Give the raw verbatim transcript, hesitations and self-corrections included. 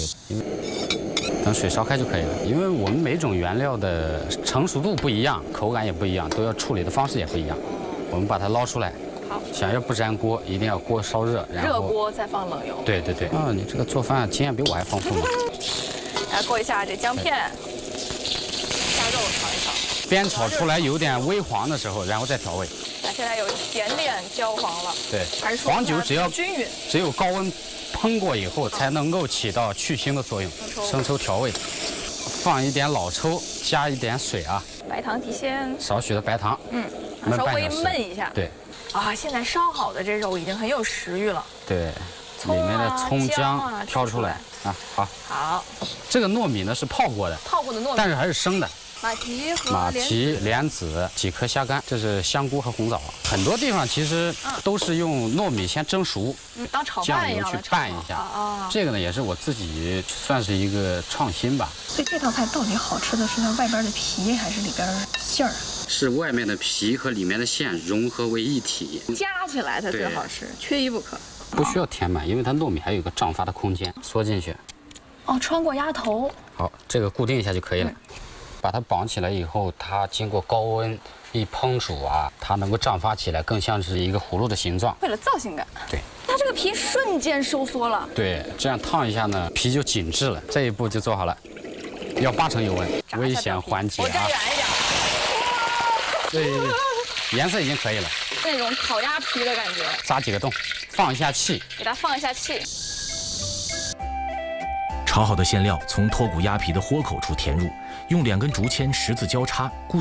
因为等水烧开就可以了。因为我们每种原料的成熟度不一样，口感也不一样，都要处理的方式也不一样。我们把它捞出来。好，想要不粘锅，一定要锅烧热，然后热锅再放冷油。 对对对。啊，你这个做饭经验比我还丰富呢。 来过一下这姜片，下肉炒一炒。 煸炒出来有点微黄的时候，然后再调味。 那现在有一点点焦黄了。 对， 还是说黄酒只要均匀， 只有高温烹过以后，才能够起到去腥的作用。生抽调味，放一点老抽，加一点水啊。 白糖提鲜， 少许的白糖。 嗯，稍微焖一下。 对。 啊，现在烧好的这肉已经很有食欲了。 对，里面的葱姜挑出来啊，好。 好， 这个糯米呢是泡过的， 泡过的糯米， 但是还是生的。 马蹄和马蹄、莲子、几颗虾干，这是香菇和红枣。很多地方其实都是用糯米先蒸熟， 嗯，当炒酱饭一样油去拌一下。啊，这个呢也是我自己算是一个创新吧。 所以这道菜到底好吃的是它外边的皮还是里边馅儿？ 是外面的皮和里面的馅融合为一体， 加起来才最好吃，缺一不可。 不需要填满，因为它糯米还有一个胀发的空间，缩进去。 哦，穿过鸭头。 好，这个固定一下就可以了。嗯，把它绑起来以后，它经过高温一烹煮啊，它能够胀发起来，更像是一个葫芦的形状。 为了造型感。 对。 它这个皮瞬间收缩了。 对，这样烫一下呢，皮就紧致了。这一步就做好了，要八成油温，危险环节啊。 我站远一点。 对，颜色已经可以了。 那种烤鸭皮的感觉。 扎几个洞，放一下气， 给它放一下气。 炒好的馅料从脱骨鸭皮的豁口处填入，用两根竹签十字交叉固。